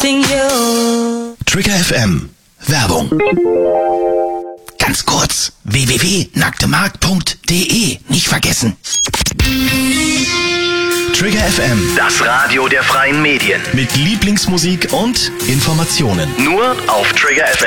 missing you. Trigger FM. Werbung. Ganz kurz. www.nacktemarkt.de. Nicht vergessen. Trigger FM. Das Radio der freien Medien. Mit Lieblingsmusik und Informationen. Nur auf Trigger FM.